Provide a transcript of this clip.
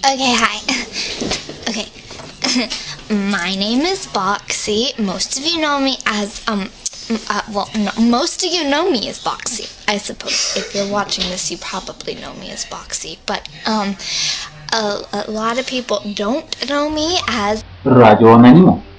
Okay, hi. Okay. My name is Boxy. Most of you know me as, most of you know me as Boxy, I suppose. If you're watching this, you probably know me as Boxy. But, a lot of people don't know me as Radyo Anonimo.